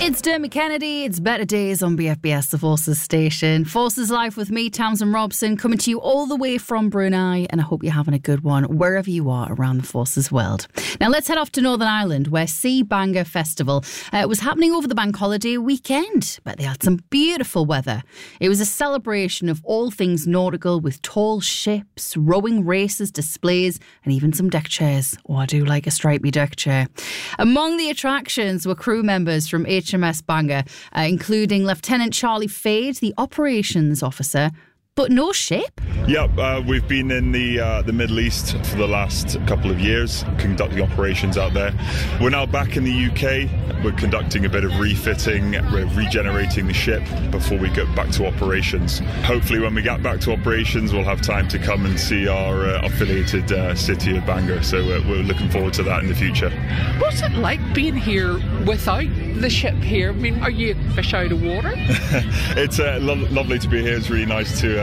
It's Dermot Kennedy. It's Better Days on BFBS, the Forces station. Forces Live with me, Tamsin Robson, coming to you all the way from Brunei, and I hope you're having a good one wherever you are around the Forces world. Now let's head off to Northern Ireland, where Sea Bangor Festival was happening over the bank holiday weekend, but they had some beautiful weather. It was a celebration of all things nautical with tall ships, rowing races, displays, and even some deck chairs. Oh, I do like a stripy deck chair. Among the attractions were crew members from HMS Bangor, including Lieutenant Charlie Fade, the operations officer, but no ship. Yep, we've been in the Middle East for the last couple of years, conducting operations out there. We're now back in the UK. We're conducting a bit of refitting. We're regenerating the ship before we get back to operations. Hopefully when we get back to operations, we'll have time to come and see our affiliated city of Bangor. So we're looking forward to that in the future. What's it like being here without the ship here? I mean, are you fish out of water? It's lovely to be here. It's really nice to